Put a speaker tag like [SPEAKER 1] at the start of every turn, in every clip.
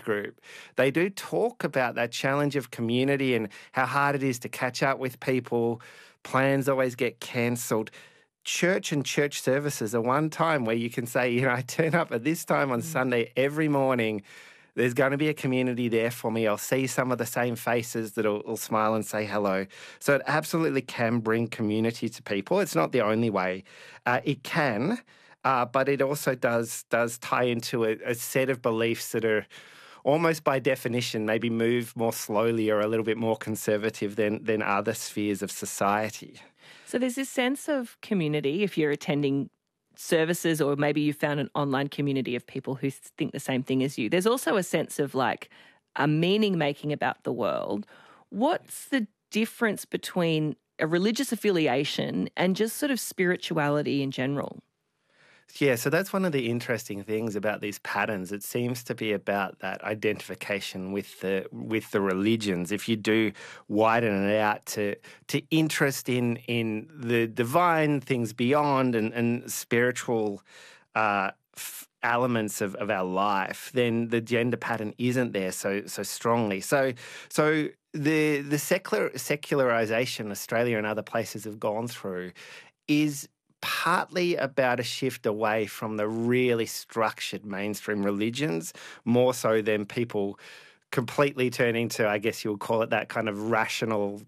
[SPEAKER 1] group, they do talk about that challenge of community and how hard it is to catch up with people. Plans always get cancelled. Church and church services are one time where you can say, I turn up at this time on Sunday every morning. There's going to be a community there for me. I'll see some of the same faces that will smile and say hello. So it absolutely can bring community to people. It's not the only way. It can, but it also does tie into a set of beliefs that are almost by definition maybe move more slowly or a little bit more conservative than other spheres of society.
[SPEAKER 2] So there's this sense of community if you're attending services, or maybe you found an online community of people who think the same thing as you. There's also a sense of like a meaning making about the world. What's the difference between a religious affiliation and just sort of spirituality in general?
[SPEAKER 1] Yeah, so that's one of the interesting things about these patterns. It seems to be about that identification with the religions. If you do widen it out to interest in the divine, things beyond, and spiritual elements of our life, then the gender pattern isn't there so strongly. So the secularization Australia and other places have gone through is partly about a shift away from the really structured mainstream religions, more so than people completely turning to, I guess you'll call it that kind of rational,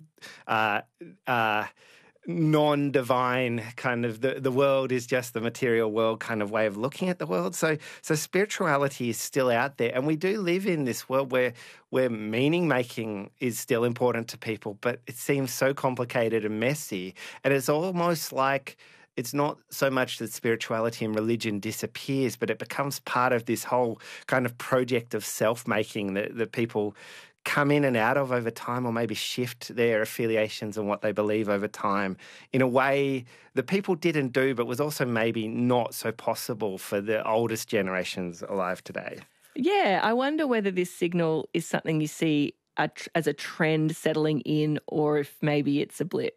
[SPEAKER 1] non-divine kind of the world is just the material world kind of way of looking at the world. So spirituality is still out there, and we do live in this world where meaning making is still important to people, but it seems so complicated and messy, and it's almost like it's not so much that spirituality and religion disappears, but it becomes part of this whole kind of project of self-making that people come in and out of over time, or maybe shift their affiliations and what they believe over time in a way that people didn't do, but was also maybe not so possible for the oldest generations alive today.
[SPEAKER 2] Yeah, I wonder whether this signal is something you see as a trend settling in, or if maybe it's a blip.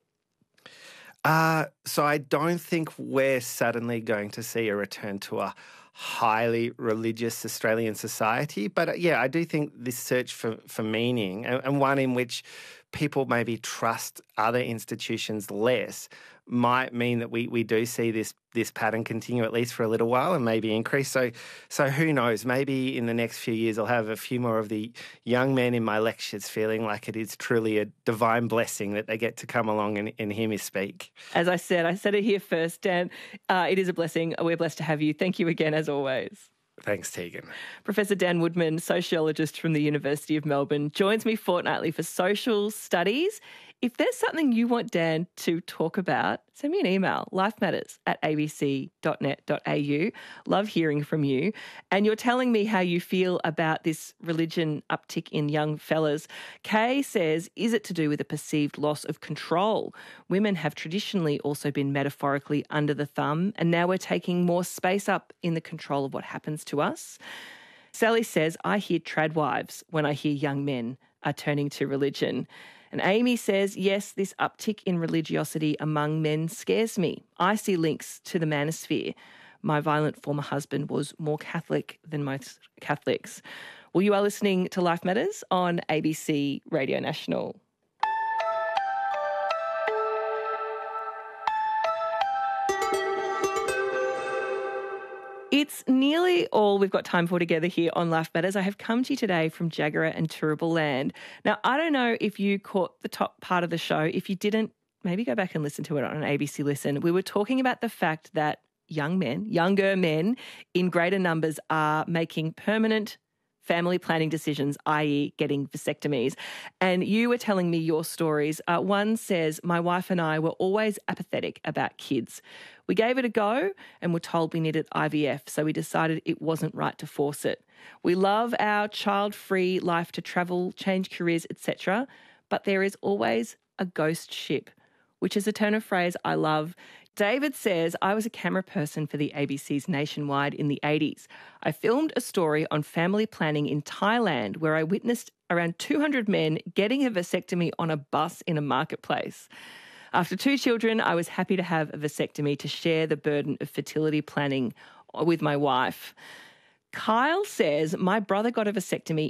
[SPEAKER 1] So I don't think we're suddenly going to see a return to a highly religious Australian society. But I do think this search for meaning, and one in which people maybe trust other institutions less, might mean that we do see this pattern continue at least for a little while and maybe increase. So who knows? Maybe in the next few years I'll have a few more of the young men in my lectures feeling like it is truly a divine blessing that they get to come along and hear me speak.
[SPEAKER 2] As I said it here first, Dan. It is a blessing. We're blessed to have you. Thank you again, as always.
[SPEAKER 1] Thanks, Tegan.
[SPEAKER 2] Professor Dan Woodman, sociologist from the University of Melbourne, joins me fortnightly for Social Studies. If there's something you want Dan to talk about, send me an email, lifematters@abc.net.au. Love hearing from you. And you're telling me how you feel about this religion uptick in young fellas. Kay says, is it to do with a perceived loss of control? Women have traditionally also been metaphorically under the thumb, and now we're taking more space up in the control of what happens to us. Sally says, I hear tradwives when I hear young men are turning to religion. And Amy says, yes, this uptick in religiosity among men scares me. I see links to the manosphere. My violent former husband was more Catholic than most Catholics. Well, you are listening to Life Matters on ABC Radio National. It's nearly all we've got time for together here on Life Matters. I have come to you today from Jagera and Turrbal Land. Now, I don't know if you caught the top part of the show. If you didn't, maybe go back and listen to it on ABC Listen. We were talking about the fact that younger men in greater numbers are making permanent family planning decisions, i.e. getting vasectomies. And you were telling me your stories. One says, my wife and I were always apathetic about kids. We gave it a go and were told we needed IVF, so we decided it wasn't right to force it. We love our child-free life to travel, change careers, etc., but there is always a ghost ship, which is a turn of phrase I love. David says, I was a camera person for the ABC's Nationwide in the 80s. I filmed a story on family planning in Thailand where I witnessed around 200 men getting a vasectomy on a bus in a marketplace. After 2 children, I was happy to have a vasectomy to share the burden of fertility planning with my wife. Kyle says, my brother got a vasectomy